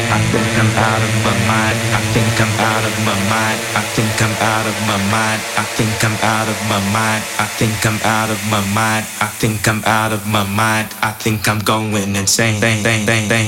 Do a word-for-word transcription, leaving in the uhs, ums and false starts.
I think I'm out of my mind. I think I'm out of my mind. I think I'm out of my mind. I think I'm out of my mind. I think I'm out of my mind. I think I'm out of my mind. I think I'm going insane. Bang, bang, bang, bang.